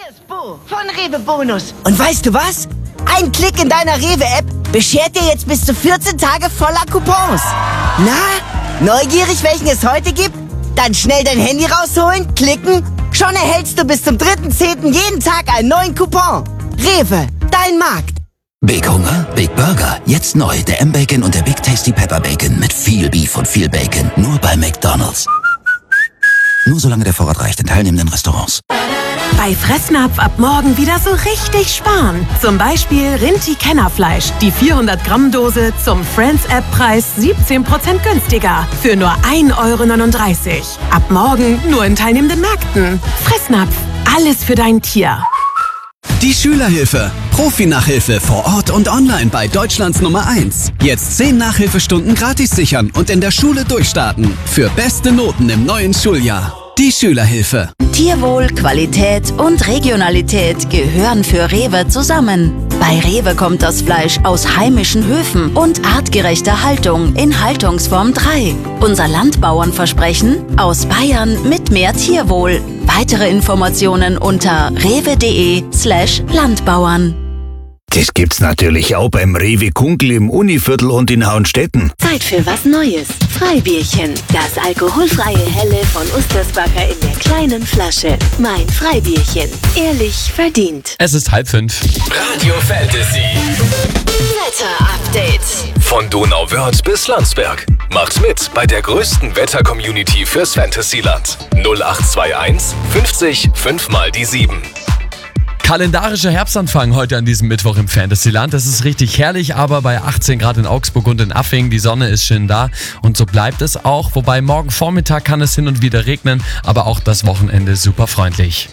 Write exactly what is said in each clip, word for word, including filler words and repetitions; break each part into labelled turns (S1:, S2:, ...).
S1: Hier ist Bo von Rewe Bonus. Und weißt du was? Ein Klick in deiner Rewe-App beschert dir jetzt bis zu vierzehn Tage voller Coupons. Na, neugierig, welchen es heute gibt? Dann schnell dein Handy rausholen, klicken. Schon erhältst du bis zum dritten zehnten jeden Tag einen neuen Coupon. Rewe, dein Markt.
S2: Big Hunger, Big Burger. Jetzt neu, der M-Bacon und der Big Tasty Pepper Bacon mit viel Beef und viel Bacon. Nur bei McDonald's. Nur solange der Vorrat reicht in teilnehmenden Restaurants.
S3: Bei Fressnapf ab morgen wieder so richtig sparen. Zum Beispiel Rinti-Kennerfleisch. Die vierhundert Gramm Dose zum Friends-App-Preis siebzehn Prozent günstiger. Für nur ein Euro neununddreißig. Ab morgen nur in teilnehmenden Märkten. Fressnapf. Alles für dein Tier.
S4: Die Schülerhilfe. Profi-Nachhilfe vor Ort und online bei Deutschlands Nummer eins. Jetzt zehn Nachhilfestunden gratis sichern und in der Schule durchstarten. Für beste Noten im neuen Schuljahr. Die Schülerhilfe.
S5: Tierwohl, Qualität und Regionalität gehören für Rewe zusammen. Bei Rewe kommt das Fleisch aus heimischen Höfen und artgerechter Haltung in Haltungsform drei. Unser Landbauernversprechen: aus Bayern mit mehr Tierwohl. Weitere Informationen unter rewe.de slash Landbauern.
S6: Das gibt's natürlich auch beim Rewe Kunkel im Univiertel und in Hauenstetten.
S7: Zeit für was Neues. Freibierchen. Das alkoholfreie Helle von Ustersbacher in der kleinen Flasche. Mein Freibierchen. Ehrlich verdient.
S8: Es ist halb fünf.
S9: Radio Fantasy.
S7: Wetter-Update.
S9: Von Donauwörth bis Landsberg. Macht mit bei der größten Wetter-Community fürs Fantasyland. null acht zwei eins fünfzig fünf mal die sieben.
S8: Kalendarischer Herbstanfang heute an diesem Mittwoch im Fantasyland. Das ist richtig herrlich, aber bei achtzehn Grad in Augsburg und in Affing, die Sonne ist schön da und so bleibt es auch. Wobei morgen Vormittag kann es hin und wieder regnen, aber auch das Wochenende super freundlich.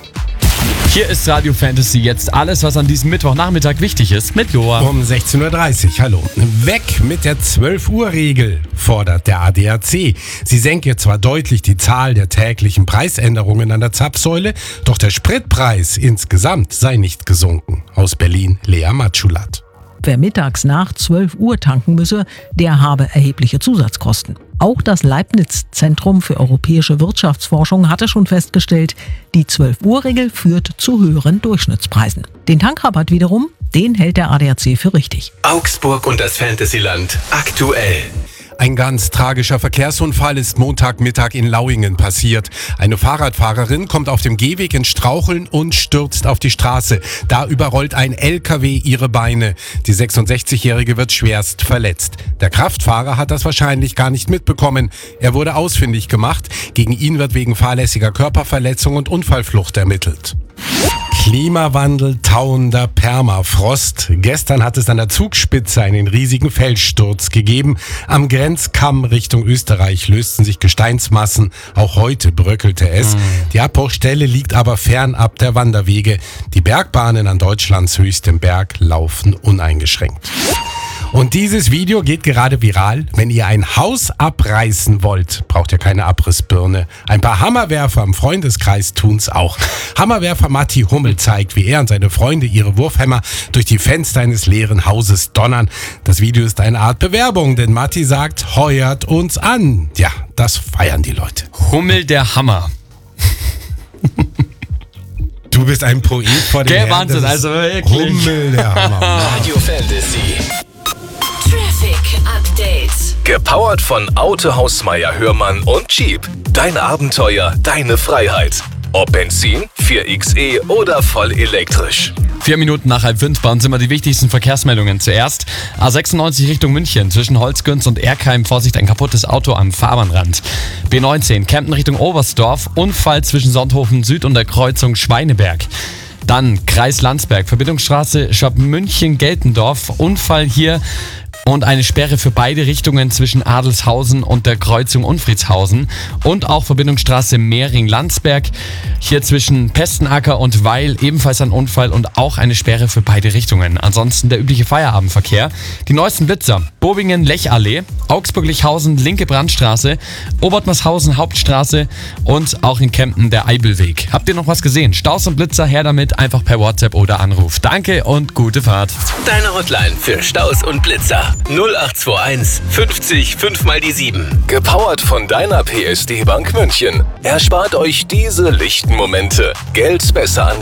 S8: Hier ist Radio Fantasy, jetzt alles, was an diesem Mittwochnachmittag wichtig ist, mit Joa.
S10: Um sechzehn Uhr dreißig, hallo. Weg mit der zwölf Uhr Regel, fordert der A D A C. Sie senke zwar deutlich die Zahl der täglichen Preisänderungen an der Zapfsäule, doch der Spritpreis insgesamt sei nicht gesunken. Aus Berlin, Lea Matschulat.
S11: Wer mittags nach zwölf Uhr tanken müsse, der habe erhebliche Zusatzkosten. Auch das Leibniz-Zentrum für europäische Wirtschaftsforschung hatte schon festgestellt, die zwölf Uhr Regel führt zu höheren Durchschnittspreisen. Den Tankrabatt wiederum, den hält der A D A C für richtig.
S9: Augsburg und das Fantasyland aktuell.
S10: Ein ganz tragischer Verkehrsunfall ist Montagmittag in Lauingen passiert. Eine Fahrradfahrerin kommt auf dem Gehweg ins Straucheln und stürzt auf die Straße. Da überrollt ein L K W ihre Beine. Die sechsundsechzigjährige wird schwerst verletzt. Der Kraftfahrer hat das wahrscheinlich gar nicht mitbekommen. Er wurde ausfindig gemacht. Gegen ihn wird wegen fahrlässiger Körperverletzung und Unfallflucht ermittelt. Klimawandel, tauender Permafrost. Gestern hat es an der Zugspitze einen riesigen Felssturz gegeben. Am Grenzkamm Richtung Österreich lösten sich Gesteinsmassen. Auch heute bröckelte es. Die Abbruchstelle liegt aber fernab der Wanderwege. Die Bergbahnen an Deutschlands höchstem Berg laufen uneingeschränkt. Und dieses Video geht gerade viral. Wenn ihr ein Haus abreißen wollt, braucht ihr keine Abrissbirne. Ein paar Hammerwerfer im Freundeskreis tun's auch. Hammerwerfer Matti Hummel zeigt, wie er und seine Freunde ihre Wurfhämmer durch die Fenster eines leeren Hauses donnern. Das Video ist eine Art Bewerbung, denn Matti sagt, heuert uns an. Ja, das feiern die Leute.
S8: Hummel der Hammer.
S10: Du bist ein Poet vor dem
S8: Gell,
S10: Herrn.
S8: Wahnsinn, also wirklich.
S10: Hummel der Hammer.
S9: Radio Fantasy.
S7: Traffic Update.
S9: Gepowert von Autohaus Meier Hörmann und Jeep. Dein Abenteuer, deine Freiheit. Ob Benzin, vier X E oder voll elektrisch.
S8: Vier Minuten nach halb fünf bei uns immer die wichtigsten Verkehrsmeldungen. Zuerst A sechsundneunzig Richtung München zwischen Holzgünz und Erkheim. Vorsicht, ein kaputtes Auto am Fahrbahnrand. B neunzehn Kempten Richtung Oberstdorf. Unfall zwischen Sonthofen Süd und der Kreuzung Schweineberg. Dann Kreis Landsberg, Verbindungsstraße Schwab-München-Geltendorf. Unfall hier und eine Sperre für beide Richtungen zwischen Adelshausen und der Kreuzung Unfriedshausen. Und auch Verbindungsstraße Mehring-Landsberg. Hier zwischen Pestenacker und Weil ebenfalls ein Unfall und auch eine Sperre für beide Richtungen. Ansonsten der übliche Feierabendverkehr. Die neuesten Blitzer: Bobingen-Lechallee, Augsburg-Lichhausen, linke Brandstraße, Obertmershausen Hauptstraße und auch in Kempten der Eibelweg. Habt ihr noch was gesehen? Staus und Blitzer, her damit, einfach per WhatsApp oder Anruf. Danke und gute Fahrt.
S9: Deine Hotline für Staus und Blitzer. null acht zwei eins fünfzig fünf mal die sieben. Gepowert von deiner P S D Bank München. Erspart euch diese lichten Momente. Geld besser an